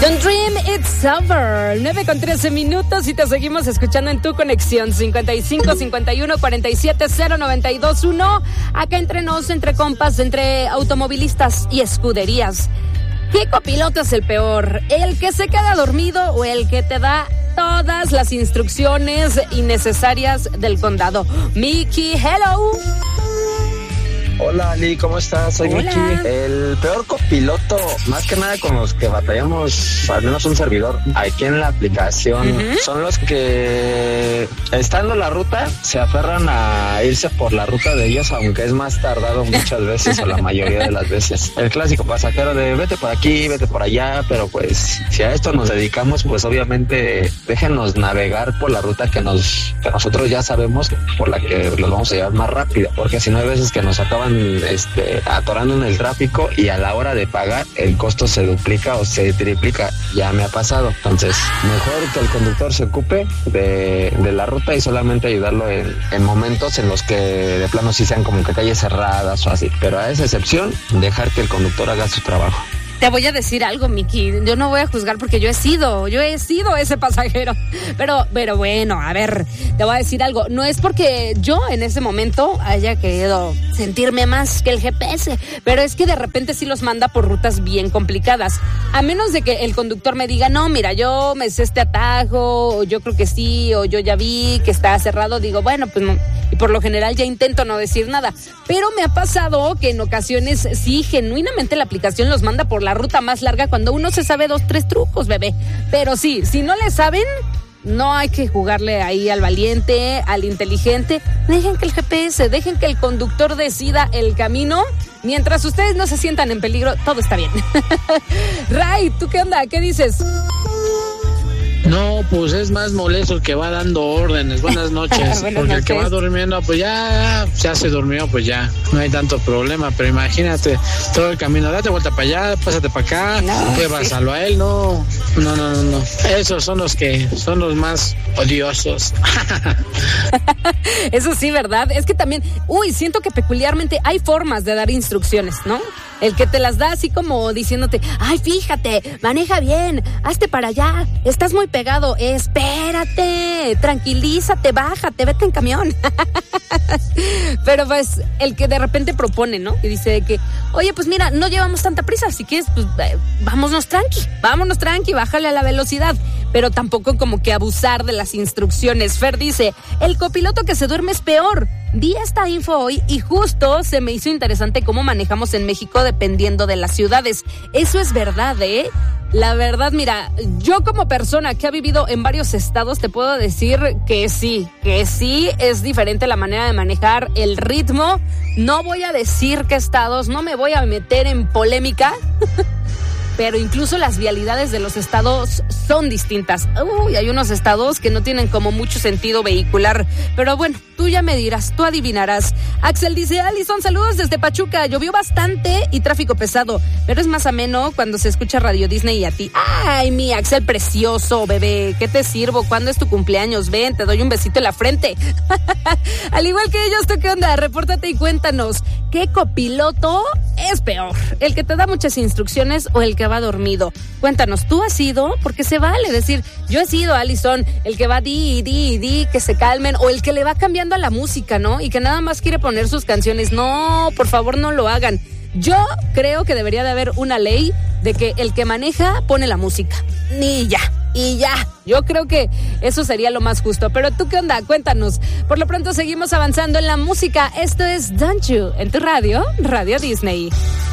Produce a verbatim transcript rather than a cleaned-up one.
Don't Dream It's Over. nueve con trece minutos y te seguimos escuchando en tu conexión. cincuenta y cinco, cincuenta y uno, cuarenta y siete, cero, noventa y dos, uno. Acá entre nos, entre compas, entre automovilistas y escuderías. ¿Qué copiloto es el peor? ¿El que se queda dormido o el que te da todas las instrucciones innecesarias del condado? Mickey, hello. Hola Ali, ¿cómo estás? Soy Hola. Miki. El peor copiloto, más que nada con los que batallamos, al menos un servidor, aquí en la aplicación, uh-huh. son los que, estando en la ruta, se aferran a irse por la ruta de ellos, aunque es más tardado muchas veces o la mayoría de las veces. El clásico pasajero de vete por aquí, vete por allá, pero pues si a esto nos dedicamos, pues obviamente déjenos navegar por la ruta que nos que nosotros ya sabemos, por la que los vamos a llevar más rápido, porque si no hay veces que nos acaban Este, atorando en el tráfico y a la hora de pagar el costo se duplica o se triplica. Ya me ha pasado. Entonces, mejor que el conductor se ocupe de, de la ruta y solamente ayudarlo en, en momentos en los que de plano sí sean como que calles cerradas o así. Pero a esa excepción, dejar que el conductor haga su trabajo. Te voy a decir algo, Miki. Yo no voy a juzgar porque yo he sido, yo he sido ese pasajero. Pero, pero bueno, a ver, te voy a decir algo. No es porque yo en ese momento haya querido sentirme más que el G P S, pero es que de repente sí los manda por rutas bien complicadas. A menos de que el conductor me diga, no, mira, yo me sé este atajo, o yo creo que sí, o yo ya vi que está cerrado, digo, bueno, pues no. Y por lo general ya intento no decir nada. Pero me ha pasado que en ocasiones sí, genuinamente la aplicación los manda por la ruta más larga cuando uno se sabe dos, tres trucos, bebé. Pero sí, si no le saben, no hay que jugarle ahí al valiente, al inteligente. Dejen que el G P S, dejen que el conductor decida el camino. Mientras ustedes no se sientan en peligro, todo está bien. Ray, ¿tú qué onda? ¿Qué dices? No, pues es más molesto el que va dando órdenes. Buenas noches. Buenas porque noches. El que va durmiendo, pues ya, ya se durmió, pues ya, no hay tanto problema. Pero imagínate, todo el camino, date vuelta para allá, pásate para acá, no, llévasalo sí. a él, no, no, no, no, no. Esos son los que son los más odiosos. Eso sí, ¿verdad? Es que también, uy, siento que peculiarmente hay formas de dar instrucciones, ¿no? El que te las da así como diciéndote, ay, fíjate, maneja bien, hazte para allá, estás muy pegado, espérate, tranquilízate, bájate, vete en camión. Pero pues el que de repente propone, ¿no? Y dice que, oye, pues mira, no llevamos tanta prisa, si quieres, pues eh, vámonos tranqui, vámonos tranqui, bájale a la velocidad. Pero tampoco como que abusar de las instrucciones. Fer dice, el copiloto que se duerme es peor. Vi esta info hoy y justo se me hizo interesante cómo manejamos en México dependiendo de las ciudades. Eso es verdad, ¿eh? La verdad, mira, yo como persona que ha vivido en varios estados te puedo decir que sí, que sí es diferente la manera de manejar, el ritmo. No voy a decir qué estados, no me voy a meter en polémica. Pero incluso las vialidades de los estados son distintas. Uy, hay unos estados que no tienen como mucho sentido vehicular. Pero bueno, tú ya me dirás, tú adivinarás. Axel dice, Alison, saludos desde Pachuca. Llovió bastante y tráfico pesado, pero es más ameno cuando se escucha Radio Disney y a ti. Ay, mi Axel precioso, bebé. ¿Qué te sirvo? ¿Cuándo es tu cumpleaños? Ven, te doy un besito en la frente. Al igual que ellos, ¿tú qué onda? Repórtate y cuéntanos. ¿Qué copiloto es peor? ¿El que te da muchas instrucciones o el que va dormido? Cuéntanos, ¿tú has sido? Porque se vale decir, yo he sido, Alison, el que va di, di, di, que se calmen, o el que le va cambiando a la música, ¿no? Y que nada más quiere poner sus canciones. No, por favor, no lo hagan. Yo creo que debería de haber una ley de que el que maneja pone la música. Ni ya. Y ya, yo creo que eso sería lo más justo. Pero tú, ¿qué onda? Cuéntanos. Por lo pronto seguimos avanzando en la música. Esto es Don't You, en tu radio, Radio Disney.